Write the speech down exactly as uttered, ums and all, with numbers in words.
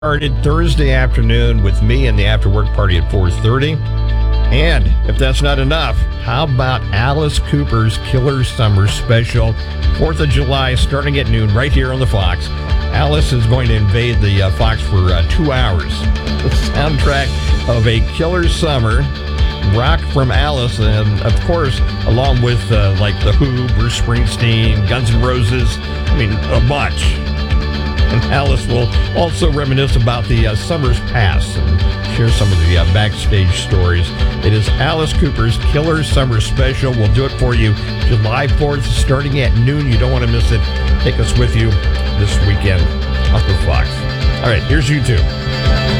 Started Thursday afternoon with me and the after work party at four thirty. And if that's not enough, how about Alice Cooper's Killer Summer Special, fourth of July, starting at noon right here on the Fox. Alice is going to invade the uh, Fox for uh, two hours. The soundtrack of a killer summer, rock from Alice, and of course, along with uh, like The Who, Bruce Springsteen, Guns N' Roses, I mean, a bunch. And Alice will also reminisce about the uh, summer's past and share some of the uh, backstage stories. It is Alice Cooper's Killer Summer Special. We'll do it for you July fourth, starting at noon. You don't want to miss it. Take us with you this weekend on the Fox. All right, here's you two.